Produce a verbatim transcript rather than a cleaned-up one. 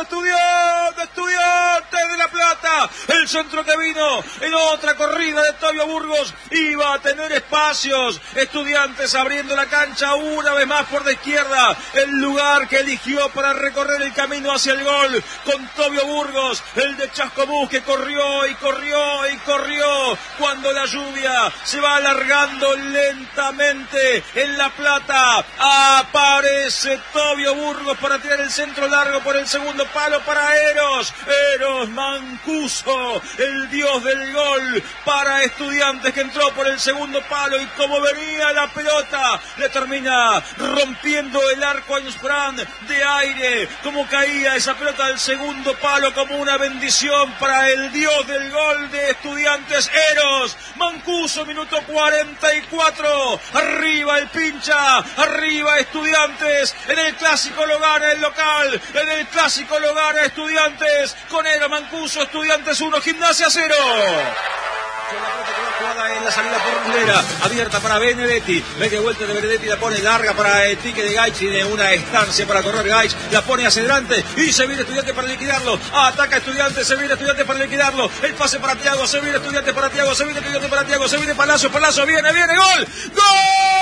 Estudiantes, Estudiantes de La Plata. El centro que vino en otra corrida de Tobio Burgos iba a tener espacios. Estudiantes abriendo la cancha una vez más por la izquierda. El lugar que eligió para recorrer el camino hacia el gol con Tobio Burgos, el de Chascomús, que corrió y corrió y corrió cuando la lluvia se va alargando lentamente en La Plata. Aparece Tobio Burgos para tirar el centro largo por el segundo palo para Eros. Eros Mancuso, el dios del gol para Estudiantes, que entró por el segundo palo y como venía la pelota le termina rompiendo el arco a Insbrand de aire. Como caía esa pelota del segundo palo, como una bendición para el dios del gol de Estudiantes, Eros Mancuso. Minuto cuarenta y cuatro, arriba el pincha, arriba Estudiantes, en el clásico lo gana el local, en el clásico lo gana Estudiantes, con Eros Mancuso. Estudiantes uno, Gimnasia cero. Con la pelota que va jugada en la salida por Muslera, abierta para Benedetti, media vuelta de Benedetti, la pone larga para el pique de Gaich, tiene una estancia para correr Gaich, la pone hacia adelante y se viene Estudiantes para liquidarlo, ataca Estudiantes, se viene Estudiantes para liquidarlo, el pase para Thiago, se viene Estudiantes para Thiago, se viene Estudiantes para Thiago, se viene Palacio, Palacio, viene, viene, gol, gol.